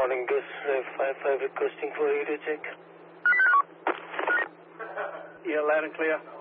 morning, Gus. 5-5 requesting for radio check. Yeah, loud and clear.